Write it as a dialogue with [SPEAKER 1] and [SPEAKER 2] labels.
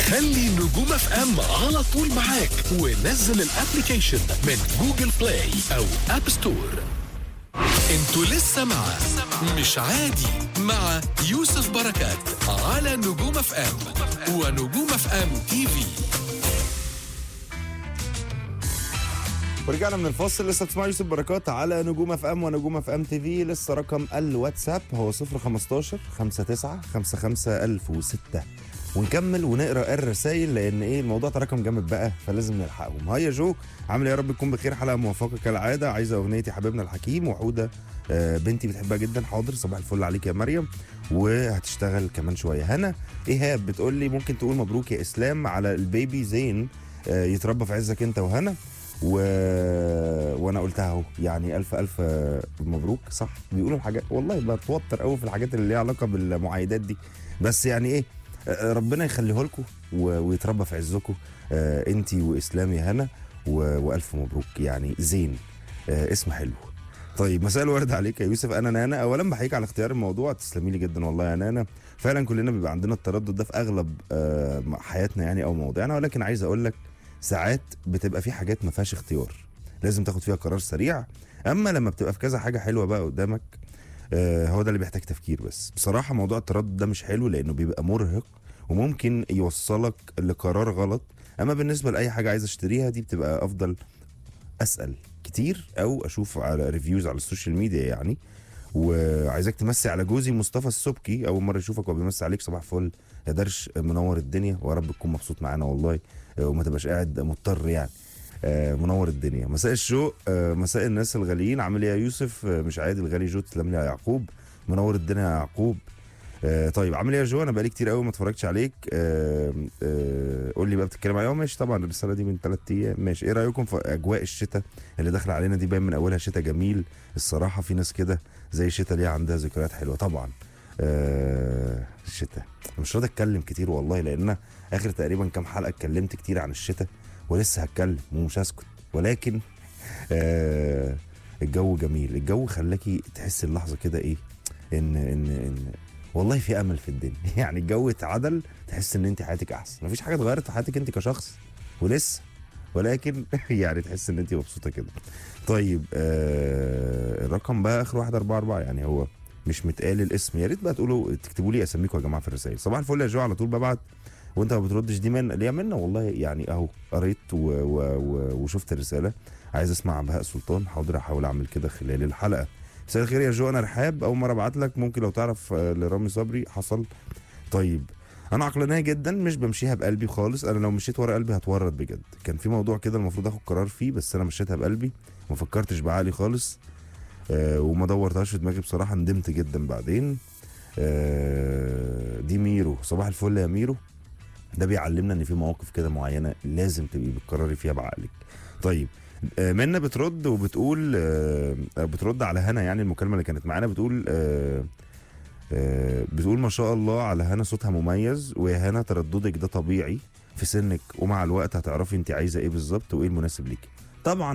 [SPEAKER 1] خلي نجوم اف ام على طول معاك ونزل الابليكيشن من جوجل بلاي او اب ستور. انتوا لسه مع مش عادي مع يوسف بركات على نجوم اف ام ونجوم اف ام تي في.
[SPEAKER 2] ورجعنا من الفاصل. لسه بتسمع يوسف بركات على نجوم اف ام ونجوم اف ام تي في. لسه رقم الواتساب هو 015 59 55 1006. ونكمل ونقرا الرسايل لان الموضوع تراكم جامد بقى فلازم نلحقهم. هيا جو، عامل يا رب تكون بخير، حلقه موفقه كالعاده. عايزه اغنيتي حبيبنا الحكيم وحوده بنتي بتحبها جدا. حاضر، صباح الفل عليك يا مريم، وهتشتغل كمان شويه. هنا ايهاب بتقول لي ممكن تقول مبروك يا اسلام على البيبي زين، يتربى في عزك انت وهنا وانا قلتها اهو. يعني الف الف مبروك. صح بيقولوا حاجات والله بتوتر قوي في الحاجات اللي ليها علاقه بالمعايدات دي، بس يعني ربنا يخليه لكم ويتربى في عزكم انتي واسلام يا هنا والف مبروك. يعني زين اسم حلو. طيب مساء الورد عليك يا يوسف، انا نانا. اولا بحييك على اختيار الموضوع، تسلمي لي جدا والله يا نانا. فعلا كلنا بيبقى عندنا التردد ده في اغلب حياتنا يعني او مواضيعنا، ولكن عايز اقول لك ساعات بتبقى في حاجات ما فيهاش اختيار، لازم تاخد فيها قرار سريع. اما لما بتبقى في كذا حاجه حلوه بقى قدامك هو ده اللي بيحتاج تفكير. بس بصراحه موضوع التردد ده مش حلو لانه بيبقى مرهق وممكن يوصلك لقرار غلط. اما بالنسبه لاي حاجه عايز اشتريها دي بتبقى افضل اسال كتير او اشوف على ريفيوز على السوشيال ميديا يعني. وعايزك تمسي على جوزي مصطفى السبكي، اول مره اشوفك وبيمسي عليك. صباح الفل يا درش، منور الدنيا ويا رب تكون مبسوط معانا والله وما تبقاش قاعد مضطر يعني. منور الدنيا. مساء الشوق، مساء الناس الغاليين، عامل ايه يا يوسف؟ مش عادي الغالي جو، تسلم لي يا يعقوب، منور الدنيا يا يعقوب. طيب عامل ايه يا جو؟ انا بقالي كتير قوي ما اتفرجتش عليك. قول لي بقى بتتكلم عليها. ماشي طبعا، الرساله دي من 3 ايام. ماشي، ايه رايكم في اجواء الشتاء اللي داخله علينا دي؟ باين من اولها شتاء جميل الصراحه. في ناس كده زي الشتاء ليها عندها ذكريات حلوه طبعا. الشتاء مش راضي اتكلم كتير والله، لان انا اخر تقريبا كام حلقه اتكلمت كتير عن الشتاء ولسه هتكلم ومش هسكت. ولكن الجو جميل، الجو خلاكي تحس اللحظه كده ان والله في امل في الدنيا. يعني الجو اتعدل، تحس ان انت حياتك احسن. مفيش حاجه اتغيرت في حياتك انت كشخص ولسه، ولكن يعني تحس ان انت مبسوطه كده. طيب الرقم بقى اخر 144، يعني هو مش متقال الاسم. يا ريت بقى تقولوا تكتبوا لي اساميكم يا جماعه في الرسائل. صباح الفل يا جو، على طول ببعت وانت ما بتردش. دي من ليا منا والله يعني اهو. قريت وشفت الرساله. عايز اسمع بهاء سلطان. حاضر احاول اعمل كده خلال الحلقه. مساء الخير يا جو، انا رحاب، اول مره ابعت لك، ممكن لو تعرف لرامي صبري حصل. طيب انا عقلانيه جدا، مش بمشيها بقلبي خالص. انا لو مشيت ورا قلبي هتورط بجد. كان في موضوع كده المفروض اخد قرار فيه، بس انا مشيتها بقلبي ما فكرتش بعقلي خالص. وما دورتهاش في دماغي بصراحه، ندمت جدا بعدين. دي ميرو. صباح الفل يا ميرو. ده بيعلمنا ان في مواقف كده معينه لازم تبقي بتقرري فيها بعقلك. طيب منى بترد وبتقول بترد على هنا، يعني المكالمه اللي كانت معانا، بتقول بتقول ما شاء الله على هنا، صوتها مميز. ويا هنا ترددك ده طبيعي في سنك، ومع الوقت هتعرفي انت عايزه ايه بالظبط وايه المناسب ليكي. طبعا